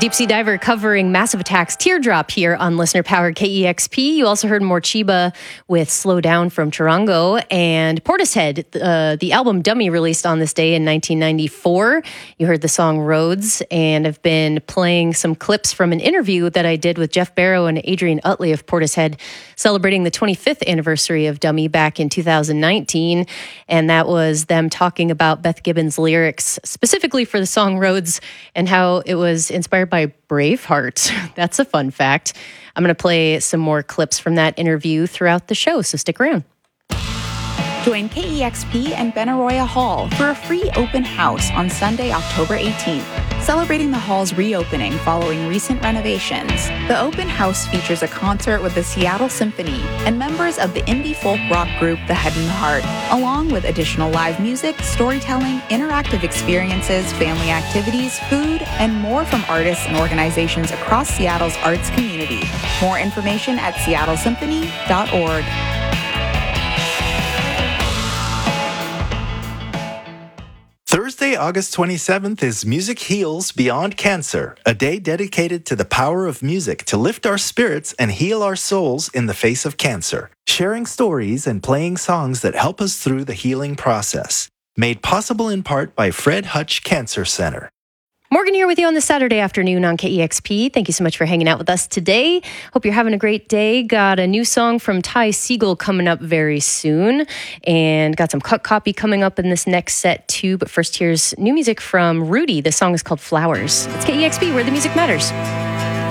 Deep Sea Diver covering Massive Attack's Teardrop here on Listener Powered KEXP. You also heard Morcheeba with Slow Down from Tarango, and Portishead, the album Dummy, released on this day in 1994. You heard the song Roads, and I've been playing some clips from an interview that I did with Jeff Barrow and Adrian Utley of Portishead, celebrating the 25th anniversary of Dummy back in 2019. And that was them talking about Beth Gibbons' lyrics, specifically for the song Roads, and how it was inspired by Braveheart. That's a fun fact. I'm going to play some more clips from that interview throughout the show, so stick around. Join KEXP and Benaroya Hall for a free open house on Sunday, October 18th, celebrating the hall's reopening following recent renovations. The open house features a concert with the Seattle Symphony and members of the indie folk rock group The Head and the Heart, along with additional live music, storytelling, interactive experiences, family activities, food, and more from artists and organizations across Seattle's arts community. More information at seattlesymphony.org. Thursday, August 27th is Music Heals Beyond Cancer, a day dedicated to the power of music to lift our spirits and heal our souls in the face of cancer. Sharing stories and playing songs that help us through the healing process. Made possible in part by Fred Hutch Cancer Center. Morgan here with you on this Saturday afternoon on KEXP. Thank you so much for hanging out with us today. Hope you're having a great day. Got a new song from Ty Segall coming up very soon, and got some cut copy coming up in this next set too. But first, here's new music from Rudy. The song is called Flowers. It's KEXP, where the music matters.